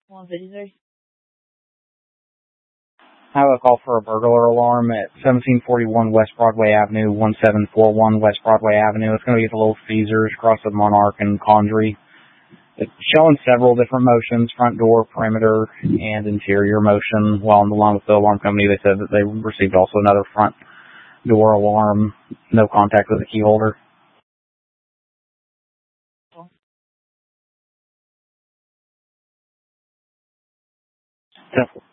153. I have a call for a burglar alarm at 1741 West Broadway Avenue, 1741 West Broadway Avenue. It's going to be at the Little Caesars across the Monarch and Condrey. It's showing several different motions, front door, perimeter, and interior motion. While on the line with the alarm company, they said that they received also another front door alarm, no contact with the key holder. Definitely.